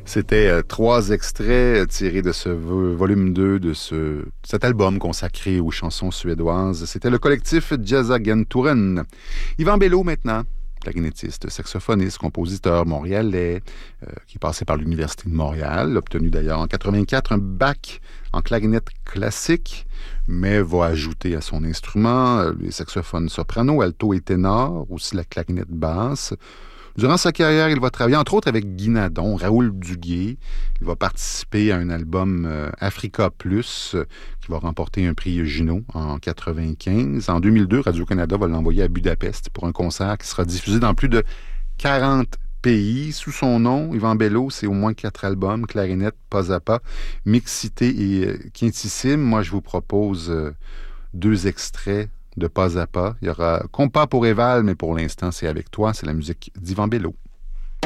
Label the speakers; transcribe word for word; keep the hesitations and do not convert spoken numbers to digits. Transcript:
Speaker 1: C'était euh, trois extraits tirés de ce vo- volume deux de ce, cet album consacré aux chansons suédoises. C'était le collectif Jazzagenturen. Yvan Bello maintenant, clarinettiste, saxophoniste, compositeur montréalais, euh, qui passait par l'Université de Montréal, obtenu d'ailleurs en quatre-vingt-quatre un bac en clarinette classique, mais va ajouter à son instrument euh, les saxophones soprano, alto et ténor, aussi la clarinette basse. Durant sa carrière, il va travailler entre autres avec Guy Nadon, Raoul Duguay. Il va participer à un album euh, Africa Plus euh, qui va remporter un prix Juno en quatre-vingt-quinze. En deux mille deux, Radio-Canada va l'envoyer à Budapest pour un concert qui sera diffusé dans plus de quarante pays. Sous son nom, Yvan Bello, c'est au moins quatre albums, Clarinette, Pas à pas, Mixité et euh, Quintissime. Moi, je vous propose euh, deux extraits de Pas à pas. Il y aura Compas pour Éval, mais pour l'instant, c'est avec toi. C'est la musique d'Yvan Bello.